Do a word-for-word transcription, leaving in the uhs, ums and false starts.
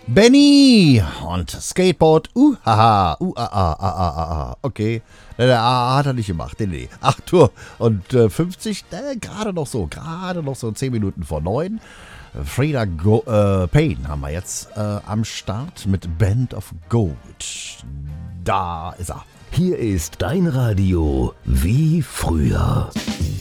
Benny und Skateboard. Uh, haha. Uh, ah, ah, ah, ah, ah. Okay. Äh, ah, hat er nicht gemacht. Nee, nee. acht Uhr und äh, fünfzig. Äh, gerade noch so. Gerade noch so zehn Minuten vor neun. Frida Go- äh, Payne haben wir jetzt äh, am Start mit Band of Gold. Da ist er. Hier ist dein Radio wie früher.